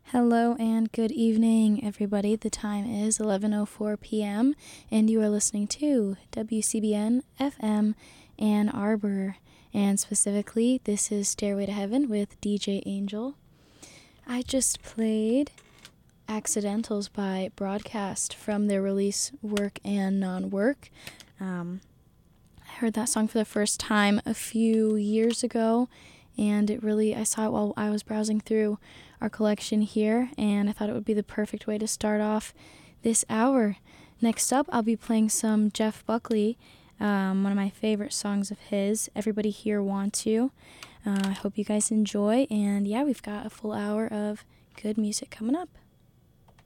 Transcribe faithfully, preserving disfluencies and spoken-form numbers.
Hello and good evening, everybody. The time is eleven oh four p.m. and you are listening to W C B N F M Ann Arbor. And specifically, this is Stairway to Heaven with D J Angel. I just played Accidentals by Broadcast from their release Work and Non-Work. Um, I heard that song for the first time a few years ago, and it really, I saw it while I was browsing through our collection here, and I thought it would be the perfect way to start off this hour. Next up, I'll be playing some Jeff Buckley, um, one of my favorite songs of his, Everybody Here Want To. Uh, I hope you guys enjoy, and yeah, we've got a full hour of good music coming up.